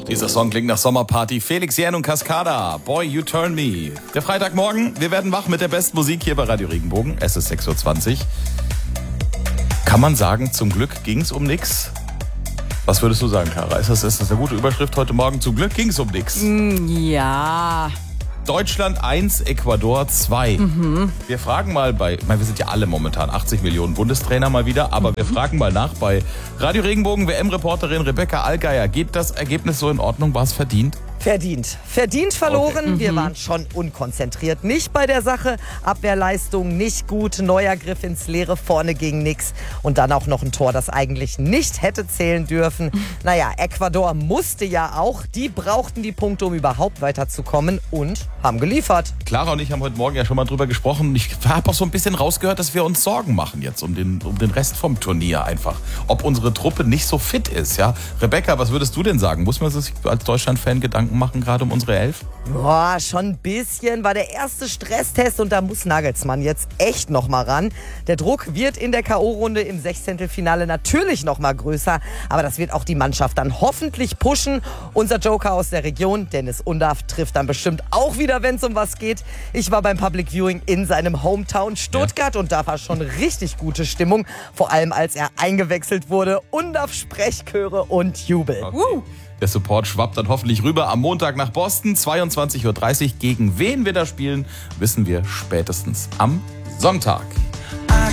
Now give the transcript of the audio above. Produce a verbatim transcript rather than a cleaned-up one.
Dieser Song klingt nach Sommerparty. Felix Jähn und Cascada. Boy, you turn me. Der Freitagmorgen, wir werden wach mit der besten Musik hier bei Radio Regenbogen. Es ist sechs Uhr zwanzig. Kann man sagen, zum Glück ging's um nix? Was würdest du sagen, Kara? Ist das, ist das eine gute Überschrift heute Morgen? Zum Glück ging's um nix. Ja. Deutschland eins, Ecuador zwei. Mhm. Wir fragen mal bei, ich meine, wir sind ja alle momentan achtzig Millionen Bundestrainer mal wieder, aber mhm. wir fragen mal nach bei Radio Regenbogen W M-Reporterin Rebecca Allgeier. Geht das Ergebnis so in Ordnung? War es verdient? Verdient. Verdient verloren. Okay. Wir Mhm. waren schon unkonzentriert. Nicht bei der Sache. Abwehrleistung nicht gut. Neuer Griff ins Leere. Vorne ging nix. Und dann auch noch ein Tor, das eigentlich nicht hätte zählen dürfen. Naja, Ecuador musste ja auch. Die brauchten die Punkte, um überhaupt weiterzukommen und haben geliefert. Clara und ich haben heute Morgen ja schon mal drüber gesprochen. Ich habe auch so ein bisschen rausgehört, dass wir uns Sorgen machen jetzt um den, um den Rest vom Turnier einfach. Ob unsere Truppe nicht so fit ist, ja. Rebecca, was würdest du denn sagen? Muss man sich als Deutschland-Fan Gedanken machen, gerade um unsere Elf? Boah, schon ein bisschen. War der erste Stresstest und da muss Nagelsmann jetzt echt noch mal ran. Der Druck wird in der K O-Runde im Sechzehntelfinale natürlich noch mal größer, aber das wird auch die Mannschaft dann hoffentlich pushen. Unser Joker aus der Region, Dennis Undaff, trifft dann bestimmt auch wieder, wenn es um was geht. Ich war beim Public Viewing in seinem Hometown Stuttgart ja. und da war schon richtig gute Stimmung, vor allem als er eingewechselt wurde. Undaff, Sprechchöre und Jubel. Okay. Uh. Der Support schwappt dann hoffentlich rüber am Montag nach Boston, zweiundzwanzig Uhr dreißig. Gegen wen wir da spielen, wissen wir spätestens am Sonntag.